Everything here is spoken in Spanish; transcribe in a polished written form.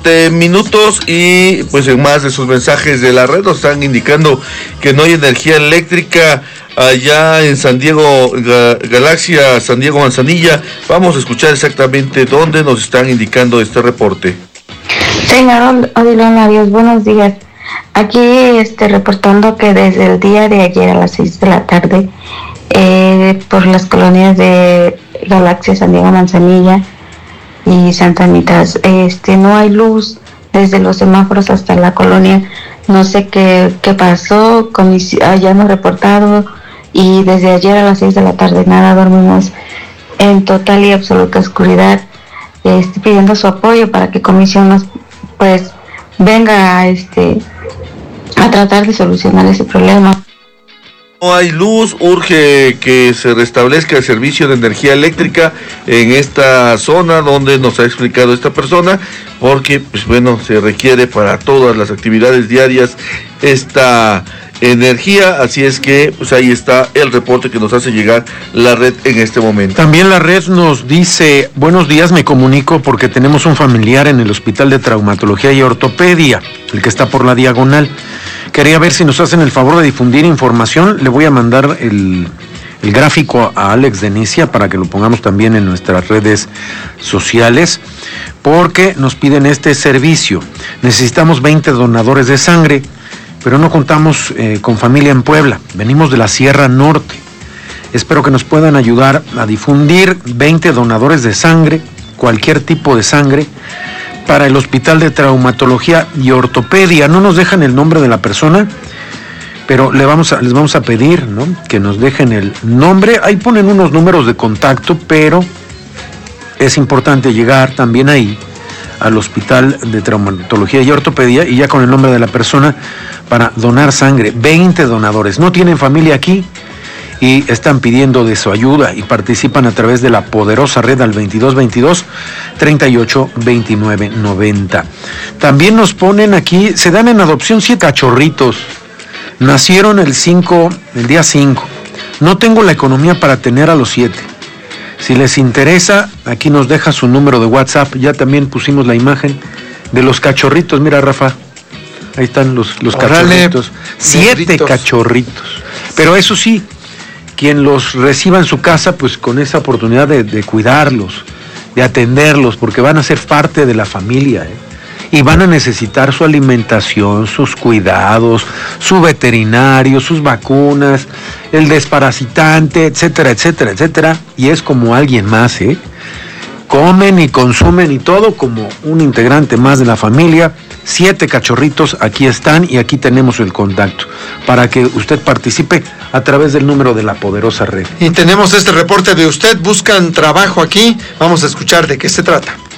Minutos y pues en más de sus mensajes de la red nos están indicando que no hay energía eléctrica allá en San Diego, Galaxia, San Diego Manzanilla. Vamos a escuchar exactamente dónde nos están indicando este reporte. Señor Odilon Arias, buenos días. Aquí reportando que desde el día de ayer a las 6 de la tarde por las colonias de Galaxia, San Diego Manzanilla y Santa Anita, no hay luz desde los semáforos hasta la colonia. No sé qué pasó, ya hemos reportado y desde ayer a las 6 de la tarde nada, dormimos en total y absoluta oscuridad. Pidiendo su apoyo para que comisión nos venga a tratar de solucionar ese problema. No hay luz, urge que se restablezca el servicio de energía eléctrica en esta zona donde nos ha explicado esta persona, porque se requiere para todas las actividades diarias esta energía, así es que ahí está el reporte que nos hace llegar la red en este momento. También la red nos dice: buenos días, me comunico porque tenemos un familiar en el Hospital de Traumatología y Ortopedia, el que está por la Diagonal. Quería ver si nos hacen el favor de difundir información. Le voy a mandar el gráfico a Alex Denicia para que lo pongamos también en nuestras redes sociales, porque nos piden este servicio. Necesitamos 20 donadores de sangre, pero no contamos con familia en Puebla. Venimos de la Sierra Norte. Espero que nos puedan ayudar a difundir 20 donadores de sangre, cualquier tipo de sangre, para el Hospital de Traumatología y Ortopedia. No nos dejan el nombre de la persona, pero les vamos a pedir, ¿no?, que nos dejen el nombre. Ahí ponen unos números de contacto, pero es importante llegar también ahí al Hospital de Traumatología y Ortopedia y ya con el nombre de la persona para donar sangre. 20 donadores. No tienen familia aquí y están pidiendo de su ayuda y participan a través de la poderosa red al 2222-382990. También nos ponen aquí, se dan en adopción 7 cachorritos. Nacieron el día 5. No tengo la economía para tener a los 7. Si les interesa, aquí nos deja su número de WhatsApp. Ya también pusimos la imagen de los cachorritos. Mira, Rafa, ahí están los cachorritos. 7 cachorritos. Pero eso sí, quien los reciba en su casa, pues con esa oportunidad de cuidarlos, de atenderlos, porque van a ser parte de la familia, y van a necesitar su alimentación, sus cuidados, su veterinario, sus vacunas, el desparasitante, etcétera, etcétera, etcétera, y es como alguien más, comen y consumen y todo como un integrante más de la familia. 7 cachorritos aquí están y aquí tenemos el contacto para que usted participe a través del número de la poderosa red. Y tenemos este reporte de usted, buscan trabajo aquí, vamos a escuchar de qué se trata.